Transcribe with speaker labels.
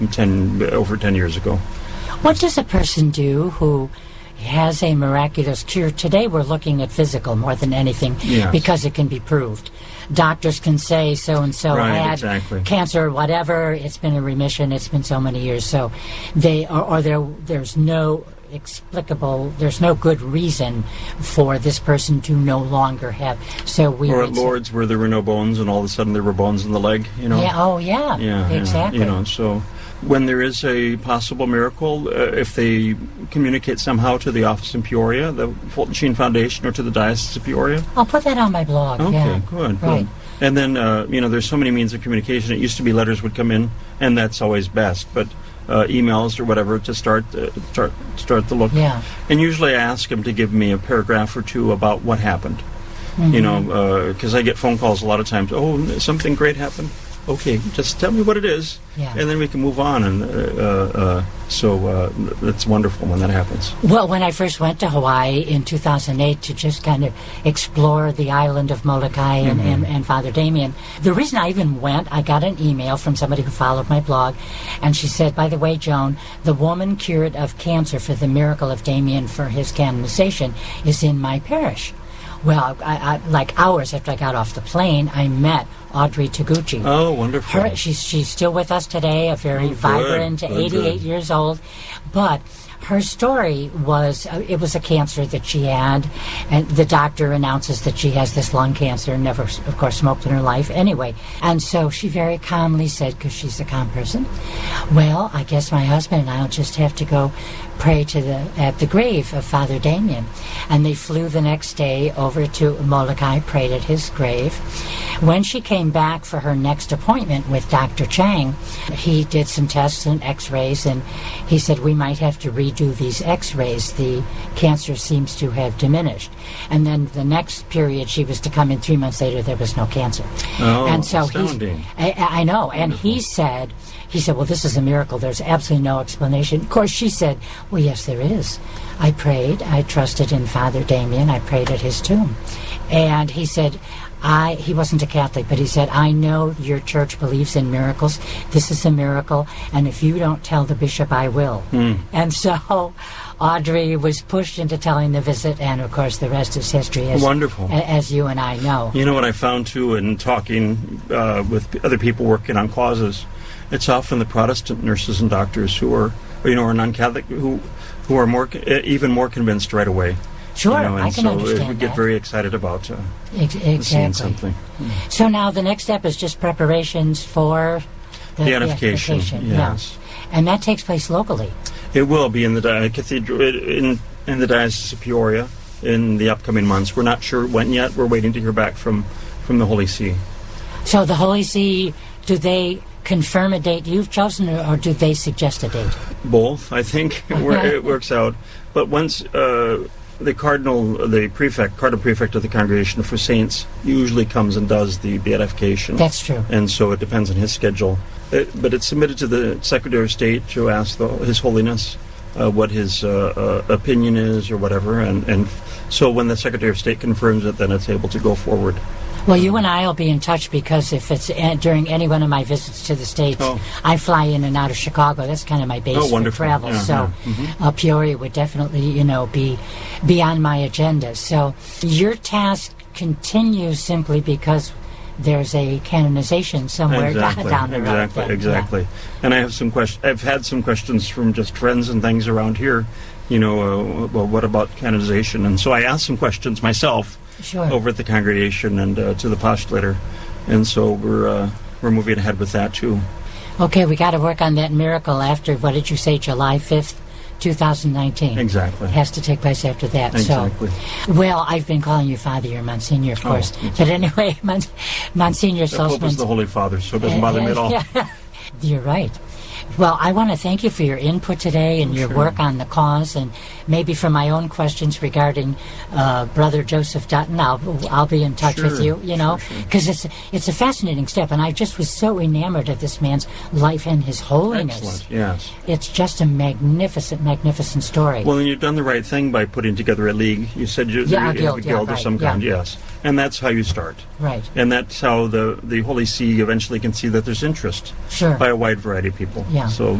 Speaker 1: over 10 years ago.
Speaker 2: What does a person do who has a miraculous cure? Today we're looking at physical more than anything, because it can be proved. Doctors can say so-and-so had cancer or whatever, it's been in remission, it's been so many years, so there's no there's no good reason for this person to no longer have. Or
Speaker 1: at Lourdes where there were no bones and all of a sudden there were bones in the leg,
Speaker 2: Yeah, exactly.
Speaker 1: So when there is a possible miracle, if they communicate somehow to the office in Peoria, the Fulton Sheen Foundation, or to the Diocese of Peoria.
Speaker 2: I'll put that on my blog.
Speaker 1: Okay, good.
Speaker 2: Right.
Speaker 1: And then, there's so many means of communication. It used to be letters would come in, and that's always best. But emails or whatever to start the look.
Speaker 2: Yeah.
Speaker 1: And usually I ask them to give me a paragraph or two about what happened.
Speaker 2: Mm-hmm.
Speaker 1: Because I get phone calls a lot of times. Oh, something great happened. Okay, just tell me what it is, and then we can move on. And so it's wonderful when that happens.
Speaker 2: Well, when I first went to Hawaii in 2008 to just kind of explore the island of Molokai and Father Damien, the reason I even went, I got an email from somebody who followed my blog, and she said, by the way, Joan, the woman cured of cancer for the miracle of Damien for his canonization is in my parish. Well, I like hours after I got off the plane, I met Audrey Taguchi.
Speaker 1: Oh, wonderful.
Speaker 2: She's still with us today, a very vibrant, 88 years old. But her story was, it was a cancer that she had, and the doctor announces that she has this lung cancer, never, of course, smoked in her life anyway. And so she very calmly said, because she's a calm person, well, I guess my husband and I will just have to go pray at the grave of Father Damien. And they flew the next day over to Molokai, prayed at his grave. When she came back for her next appointment with Dr. Chang, he did some tests and x-rays, and he said, we might have to redo these x-rays. The cancer seems to have diminished. And then the next period she was to come in 3 months later, there was no cancer.
Speaker 1: Oh,
Speaker 2: and so
Speaker 1: astounding.
Speaker 2: I know. Wonderful. And he said, well, this is a miracle. There's absolutely no explanation. Of course, she said, well, yes, there is. I prayed. I trusted in Father Damien. I prayed at his tomb. And he said, he wasn't a Catholic, but he said, I know your church believes in miracles. This is a miracle, and if you don't tell the bishop, I will. And so Audrey was pushed into telling the visit, and of course the rest is history, as you and I know.
Speaker 1: You know what I found, too, in talking with other people working on causes, it's often the Protestant nurses and doctors who are non-Catholic, who are even more convinced right away.
Speaker 2: Sure, I can understand that.
Speaker 1: We get very excited about
Speaker 2: exactly.
Speaker 1: seeing something.
Speaker 2: So now the next step is just preparations for the
Speaker 1: beatification. Yes.
Speaker 2: Yeah. And that takes place locally.
Speaker 1: It will be in the cathedral in the Diocese of Peoria in the upcoming months. We're not sure when yet. We're waiting to hear back from the Holy See.
Speaker 2: So the Holy See, do they confirm a date you've chosen, or do they suggest a date?
Speaker 1: Both, I think. It works out. But once the cardinal prefect of the Congregation for Saints usually comes and does the beatification.
Speaker 2: That's true.
Speaker 1: And so it depends on his schedule. But it's submitted to the Secretary of State to ask His Holiness what his opinion is or whatever. And so when the Secretary of State confirms it, then it's able to go forward.
Speaker 2: Well, you and I will be in touch, because if it's during any one of my visits to the States, I fly in and out of Chicago. That's kind of my base for travel. Peoria would definitely, be on my agenda. So your task continues simply because there's a canonization somewhere down the road.
Speaker 1: Exactly. And I have some questions. I've had some questions from just friends and things around here. Well, what about canonization? And so I asked some questions myself.
Speaker 2: Sure.
Speaker 1: Over at the congregation and to the postulator, and so we're moving ahead with that too.
Speaker 2: Okay, we got to work on that miracle after, what did you say, July 5th, 2019?
Speaker 1: Exactly.
Speaker 2: It has to take place after that.
Speaker 1: Exactly.
Speaker 2: So, well, I've been calling you Father, you're Monsignor, of course. But anyway, Monsignor Salzman.
Speaker 1: The Pope is the Holy Father, so it doesn't bother me at all.
Speaker 2: You're right. Well, I want to thank you for your input today and your work on the cause, and maybe for my own questions regarding Brother Joseph Dutton, I'll be in touch with you, because it's a fascinating step, and I just was so enamored of this man's life and his holiness.
Speaker 1: Excellent, yes.
Speaker 2: It's just a magnificent, magnificent story.
Speaker 1: Well, and you've done the right thing by putting together a league. You said you have a guild of some kind, yes. And that's how you start.
Speaker 2: Right.
Speaker 1: And that's how the Holy See eventually can see that there's interest
Speaker 2: Sure.
Speaker 1: by a wide variety of people.
Speaker 2: Yeah.
Speaker 1: So